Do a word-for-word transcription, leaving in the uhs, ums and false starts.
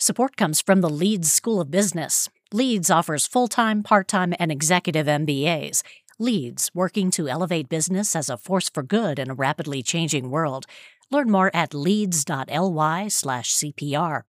Support comes from the Leeds School of Business. Leeds offers full-time, part-time, and executive M B As. Leeds, working to elevate business as a force for good in a rapidly changing world. Learn more at leeds.ly slash CPR.